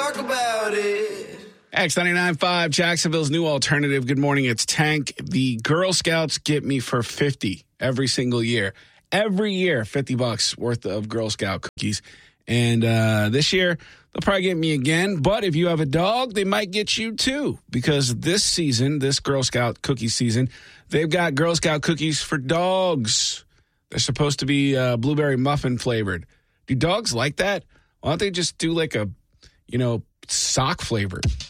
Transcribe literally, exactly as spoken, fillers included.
talk about it. X ninety-nine point five, Jacksonville's new alternative. Good morning, it's Tank. The Girl Scouts get me for fifty every single year. Every year, fifty bucks worth of Girl Scout cookies. And uh, this year, they'll probably get me again. But if you have a dog, they might get you too. Because this season, this Girl Scout cookie season, they've got Girl Scout cookies for dogs. They're supposed to be uh, blueberry muffin flavored. Do dogs like that? Why don't they just do like a, you know, sock flavored?